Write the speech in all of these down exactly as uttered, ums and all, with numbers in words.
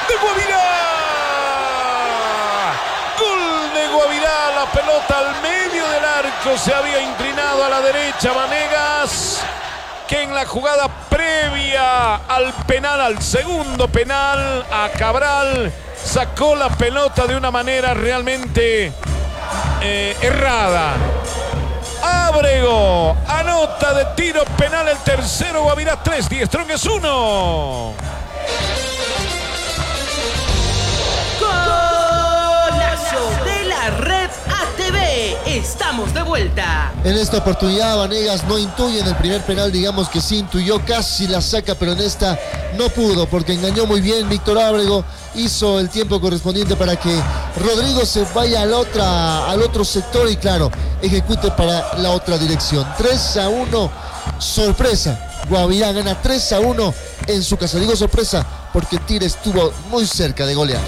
de Guavirá. Gol de Guavirá, la pelota al medio del arco, se había inclinado a la derecha Vanegas, que en la jugada previa al penal, al segundo penal, a Cabral, sacó la pelota de una manera realmente eh, errada. Ábrego anota de tiro penal el tercero, Guavirá tres, Die Strongest uno. Golazo de la Red A T V. Estamos de vuelta. En esta oportunidad Vanegas no intuye en el primer penal, digamos que sí intuyó, casi la saca, pero en esta no pudo porque engañó muy bien Víctor Ábrego, hizo el tiempo correspondiente para que Rodrigo se vaya al, otra, al otro sector y claro, ejecute para la otra dirección. tres a uno, sorpresa, Guavirá gana tres a uno en su casa. Digo sorpresa porque Tigre estuvo muy cerca de golear.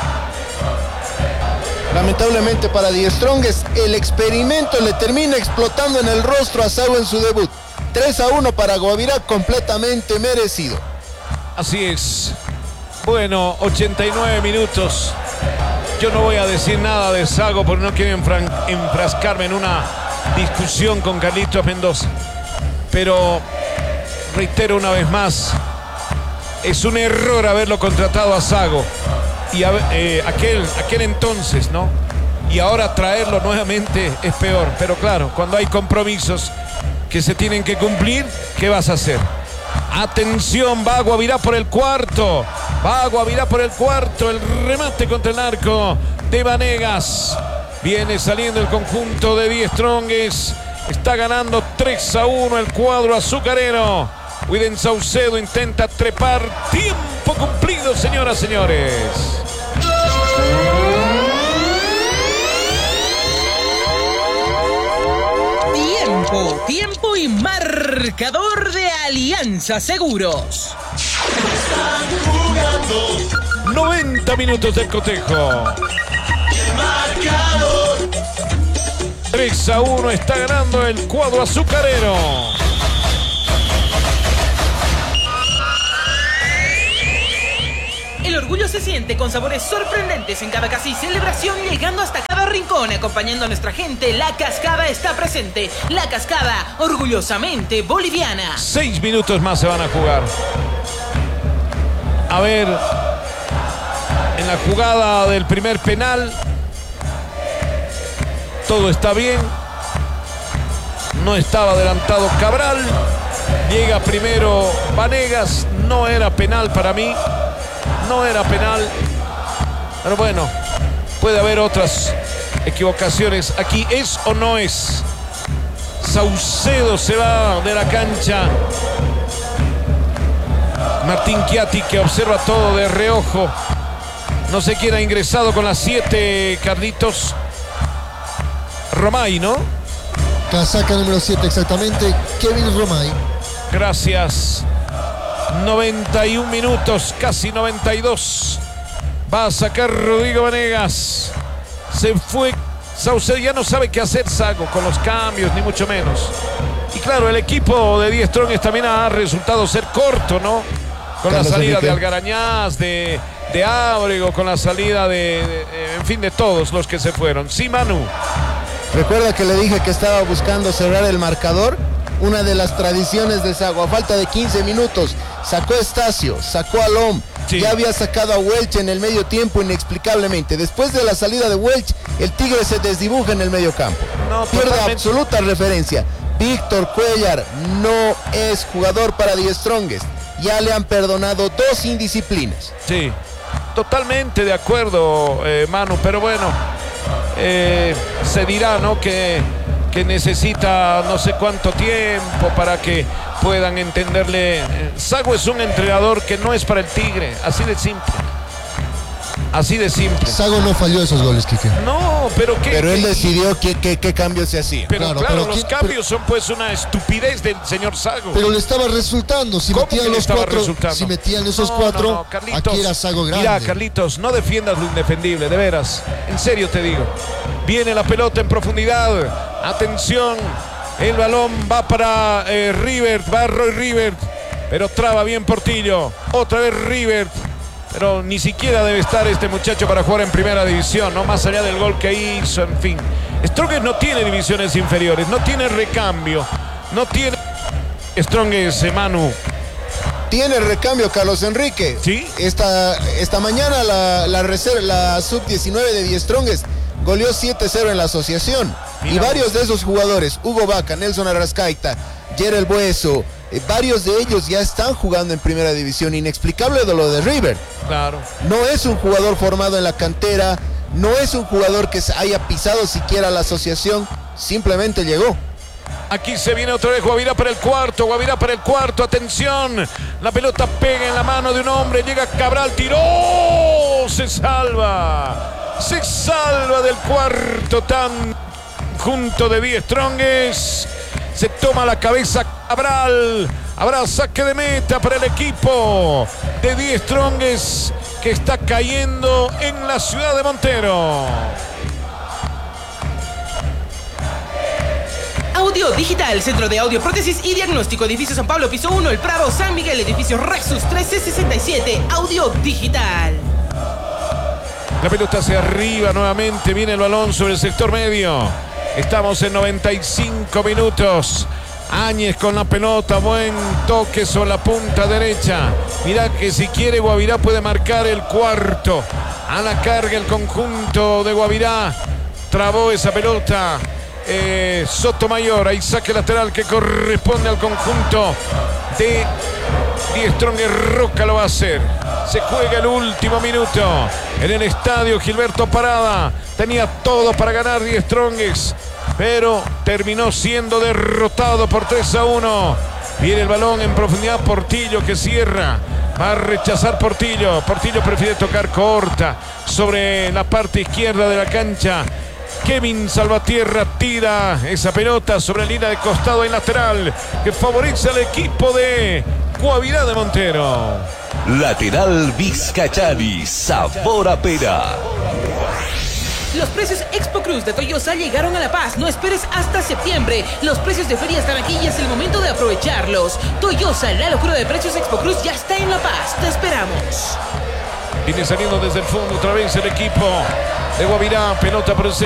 Lamentablemente para Die Strongest, el experimento le termina explotando en el rostro a Sago en su debut. tres a uno para Guavirá, completamente merecido. Así es. Bueno, ochenta y nueve minutos. Yo no voy a decir nada de Sago porque no quiero enfrascarme en una discusión con Carlitos Mendoza. Pero reitero una vez más, es un error haberlo contratado a Sago. Y a, eh, aquel, aquel entonces, ¿no? Y ahora traerlo nuevamente es peor. Pero claro, cuando hay compromisos que se tienen que cumplir, ¿qué vas a hacer? Atención, va Guavirá por el cuarto. Va Guavirá por el cuarto. El remate contra el arco de Vanegas. Viene saliendo el conjunto de Die Strongest. Está ganando tres a uno el cuadro azucarero. William Saucedo intenta trepar. Tiempo cumplido, señoras, señores. Tiempo, tiempo y marcador de Alianza Seguros. noventa minutos del cotejo. tres a uno está ganando el cuadro azucarero. El orgullo se siente con sabores sorprendentes en cada casi celebración, llegando hasta cada rincón, acompañando a nuestra gente. La Cascada está presente. La Cascada, orgullosamente boliviana. Seis minutos más se van a jugar. A ver, en la jugada del primer penal, todo está bien. No estaba adelantado Cabral. Llega primero Vanegas. No era penal para mí. No era penal. Pero bueno, puede haber otras equivocaciones. Aquí, ¿es o no es? Saucedo se va de la cancha. Martín Chiatti, que observa todo de reojo. No sé quién ha ingresado con las siete, Carlitos. Romay, ¿no? Casaca número siete exactamente, Kevin Romay. Gracias. noventa y un minutos, casi noventa y dos. Va a sacar Rodrigo Vanegas. Se fue Saucedo, ya no sabe qué hacer Sago con los cambios, ni mucho menos. Y claro, el equipo de Die Strongest también ha resultado ser corto, ¿no? Con Carlos la salida Enrique de Algarañaz, de, de Ábrego, con la salida de, de, en fin, de todos los que se fueron. Sí, Manu. Recuerda que le dije que estaba buscando cerrar el marcador. Una de las tradiciones de Sago, a falta de quince minutos, sacó a Estacio, sacó a Lom, sí. Ya había sacado a Welch en el medio tiempo inexplicablemente. Después de la salida de Welch, el Tigre se desdibuja en el medio campo. No, pierde totalmente. Absoluta referencia. Víctor Cuellar no es jugador para Die Strongest. Ya le han perdonado dos indisciplinas. Sí, totalmente de acuerdo, eh, Manu, pero bueno, eh, se dirá, ¿no? Que... que necesita no sé cuánto tiempo para que puedan entenderle. Sago es un entrenador que no es para el Tigre, así de simple. Así de simple. Sago no falló esos goles, Quique. No, pero ¿qué? Pero él decidió qué, qué, qué cambios se hacían. Pero claro, claro, pero los ¿quién, cambios pero, son pues una estupidez del señor Sago. Pero le estaba resultando. Si metían los cuatro, resultando? si metían esos no, cuatro, no, no, Carlitos, aquí era Sago grande. Mira, Carlitos, no defiendas lo indefendible, de veras. En serio te digo. Viene la pelota en profundidad. Atención. El balón va para eh, Rivert, va Roy Rivert, pero traba bien Portillo. Otra vez Rivert. pero ni siquiera debe estar este muchacho para jugar en primera división, no más allá del gol que hizo, en fin. Strongest no tiene divisiones inferiores, no tiene recambio, no tiene Strongest, Manu. Tiene recambio Carlos Enrique. Sí. Esta, esta mañana la, la, reserva, la sub diecinueve de Die Strongest goleó siete cero en la asociación. Mira. Y varios de esos jugadores, Hugo Vaca, Nelson Arrascaita, Jerel Bueso, eh, varios de ellos ya están jugando en primera división. Inexplicable de lo de River. Claro. No es un jugador formado en la cantera, no es un jugador que haya pisado siquiera la asociación, simplemente llegó. Aquí se viene otra vez Guavirá para el cuarto, Guavirá para el cuarto, atención, la pelota pega en la mano de un hombre, llega Cabral, tiró, se salva, se salva del cuarto tan junto de Die Strongest, se toma la cabeza Cabral, habrá saque de meta para el equipo de Die Strongest que está cayendo en la ciudad de Montero. Audio Digital, Centro de Audio, Prótesis y Diagnóstico, Edificio San Pablo, Piso uno, El Prado, San Miguel, Edificio Rexus trece sesenta y siete, Audio Digital. La pelota hacia arriba nuevamente, viene el balón sobre el sector medio. Estamos en noventa y cinco minutos. Áñez con la pelota, buen toque sobre la punta derecha. Mirá que si quiere Guavirá puede marcar el cuarto. A la carga el conjunto de Guavirá. Trabó esa pelota. Eh, Sotomayor, ahí saque lateral que corresponde al conjunto de Die Strongest. Roca lo va a hacer. Se juega el último minuto en el estadio Gilberto Parada. Tenía todo para ganar Die Strongest, pero terminó siendo derrotado por tres a uno. Viene el balón en profundidad, Portillo que cierra. Va a rechazar Portillo. Portillo prefiere tocar corta sobre la parte izquierda de la cancha. Kevin Salvatierra tira esa pelota sobre la línea de costado en lateral que favorece al equipo de Guavirá de Montero. Lateral Vizcachari, sabor a pera. Los precios Expo Cruz de Toyosa llegaron a La Paz. No esperes hasta septiembre. Los precios de feria están aquí y es el momento de aprovecharlos. Toyosa, la locura de precios Expo Cruz ya está en La Paz. Te esperamos. Viene saliendo desde el fondo otra vez el equipo de Guavirá. Pelota por el